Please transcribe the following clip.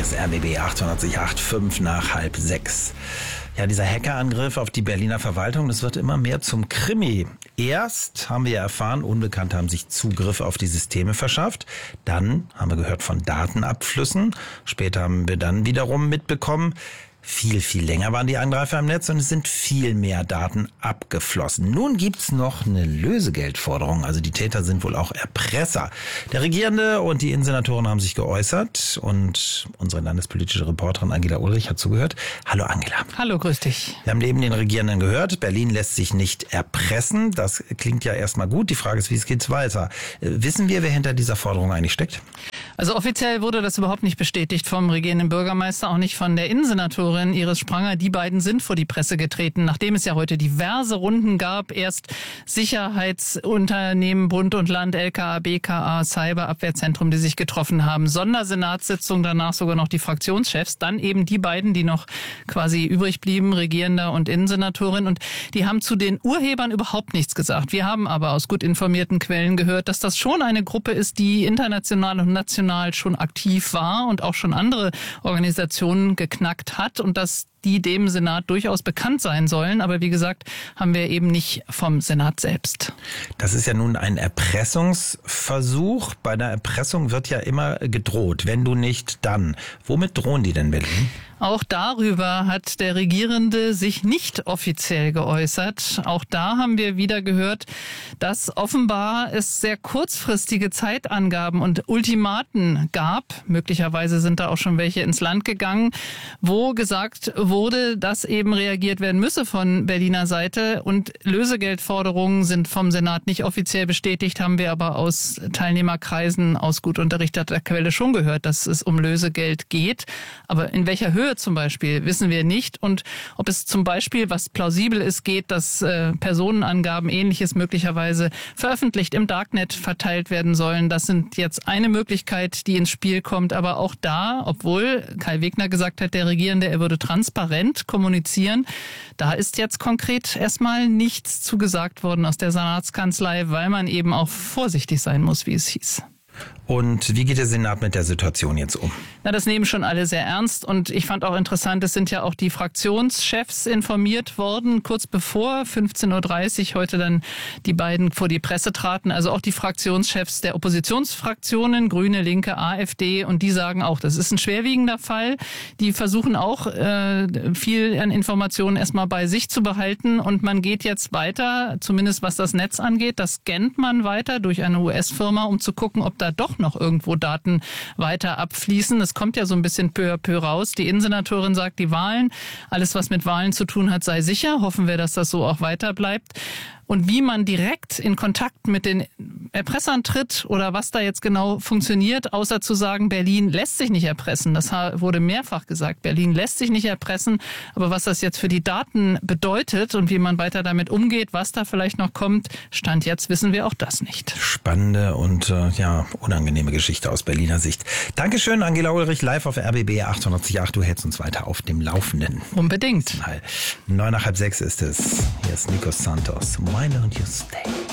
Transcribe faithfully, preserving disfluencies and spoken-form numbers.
Hier ist R B B achtundachtzig Komma acht, fünf nach halb sechs. Ja, dieser Hackerangriff auf die Berliner Verwaltung, das wird immer mehr zum Krimi. Erst haben wir erfahren, Unbekannte haben sich Zugriff auf die Systeme verschafft. Dann haben wir gehört von Datenabflüssen. Später haben wir dann wiederum mitbekommen, viel, viel länger waren die Angreifer im Netz und es sind viel mehr Daten abgeflossen. Nun gibt's noch eine Lösegeldforderung. Also die Täter sind wohl auch Erpresser. Der Regierende und die Innensenatoren haben sich geäußert und unsere landespolitische Reporterin Angela Ulrich hat zugehört. Hallo Angela. Hallo, grüß dich. Wir haben neben den Regierenden gehört, Berlin lässt sich nicht erpressen. Das klingt ja erstmal gut. Die Frage ist, wie es geht weiter. Wissen wir, wer hinter dieser Forderung eigentlich steckt? Also offiziell wurde das überhaupt nicht bestätigt vom regierenden Bürgermeister, auch nicht von der Innensenatorin Iris Spranger. Die beiden sind vor die Presse getreten, nachdem es ja heute diverse Runden gab. Erst Sicherheitsunternehmen, Bund und Land, L K A, B K A, Cyberabwehrzentrum, die sich getroffen haben. Sondersenatssitzung, danach sogar noch die Fraktionschefs. Dann eben die beiden, die noch quasi übrig blieben, Regierender und Innensenatorin. Und die haben zu den Urhebern überhaupt nichts gesagt. Wir haben aber aus gut informierten Quellen gehört, dass das schon eine Gruppe ist, die international und national schon aktiv war und auch schon andere Organisationen geknackt hat und dass die dem Senat durchaus bekannt sein sollen. Aber wie gesagt, haben wir eben nicht vom Senat selbst. Das ist ja nun ein Erpressungsversuch. Bei einer Erpressung wird ja immer gedroht. Wenn du nicht, dann. Womit drohen die denn, Berlin? Auch darüber hat der Regierende sich nicht offiziell geäußert. Auch da haben wir wieder gehört, dass offenbar es sehr kurzfristige Zeitangaben und Ultimaten gab. Möglicherweise sind da auch schon welche ins Land gegangen, wo gesagt wurde, dass eben reagiert werden müsse von Berliner Seite. Und Lösegeldforderungen sind vom Senat nicht offiziell bestätigt, haben wir aber aus Teilnehmerkreisen aus gut unterrichteter Quelle schon gehört, dass es um Lösegeld geht. Aber in welcher Höhe zum Beispiel, wissen wir nicht. Und ob es zum Beispiel, was plausibel ist, geht, dass äh, Personenangaben, Ähnliches möglicherweise veröffentlicht im Darknet verteilt werden sollen. Das sind jetzt eine Möglichkeit, die ins Spiel kommt. Aber auch da, obwohl Kai Wegner gesagt hat, der Regierende, er würde transparent kommunizieren, da ist jetzt konkret erstmal nichts zugesagt worden aus der Senatskanzlei, weil man eben auch vorsichtig sein muss, wie es hieß. Und wie geht der Senat mit der Situation jetzt um? Na, das nehmen schon alle sehr ernst. Und ich fand auch interessant, es sind ja auch die Fraktionschefs informiert worden, kurz bevor fünfzehn Uhr dreißig heute dann die beiden vor die Presse traten. Also auch die Fraktionschefs der Oppositionsfraktionen, Grüne, Linke, AfD. Und die sagen auch, das ist ein schwerwiegender Fall. Die versuchen auch, äh, viel an Informationen erstmal bei sich zu behalten. Und man geht jetzt weiter, zumindest was das Netz angeht. Das scannt man weiter durch eine U S-Firma, um zu gucken, ob da doch noch irgendwo Daten weiter abfließen. Es kommt ja so ein bisschen peu à peu raus. Die Innensenatorin sagt, die Wahlen, alles was mit Wahlen zu tun hat, sei sicher. Hoffen wir, dass das so auch weiter bleibt. Und wie man direkt in Kontakt mit den Erpressern tritt oder was da jetzt genau funktioniert, außer zu sagen, Berlin lässt sich nicht erpressen. Das wurde mehrfach gesagt. Berlin lässt sich nicht erpressen. Aber was das jetzt für die Daten bedeutet und wie man weiter damit umgeht, was da vielleicht noch kommt, Stand jetzt wissen wir auch das nicht. Spannende und äh, ja unangenehme Geschichte aus Berliner Sicht. Dankeschön, Angela Ulrich, live auf R B B achtundachtzig Komma acht. Du hältst uns weiter auf dem Laufenden. Unbedingt. Neun nach halb sechs ist es. Hier ist Nikos Santos. Why don't you stay?